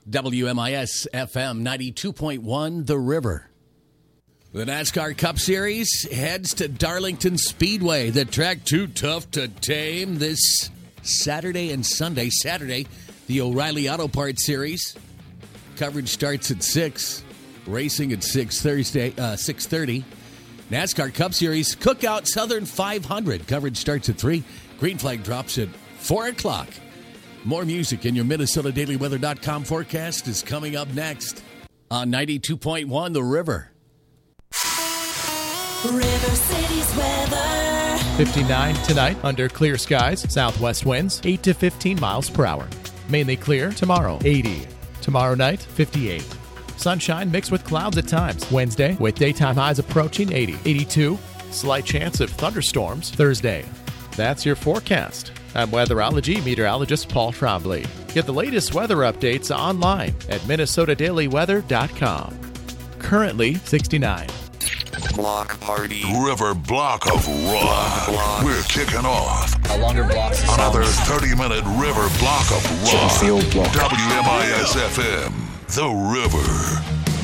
WMIS FM 92.1 The River. The NASCAR Cup Series heads to Darlington Speedway. The track too tough to tame this Saturday and Sunday. Saturday, the O'Reilly Auto Parts Series. Coverage starts at 6. Racing at 6:30. NASCAR Cup Series Cookout Southern 500. Coverage starts at 3. Green flag drops at 4 o'clock. More music in your MinnesotaDailyWeather.com forecast is coming up next on 92.1 The River. River City's weather. 59 tonight under clear skies. Southwest winds 8 to 15 miles per hour. Mainly clear tomorrow, 80. Tomorrow night, 58. Sunshine mixed with clouds at times. Wednesday with daytime highs approaching 80. 82. Slight chance of thunderstorms Thursday. That's your forecast. I'm weatherology meteorologist Paul Trombley. Get the latest weather updates online at MinnesotaDailyWeather.com. Currently 69. Block party. River Block of Rock. We're kicking off a longer block. Another 30-minute River Block of Rock. WMIS FM. The River.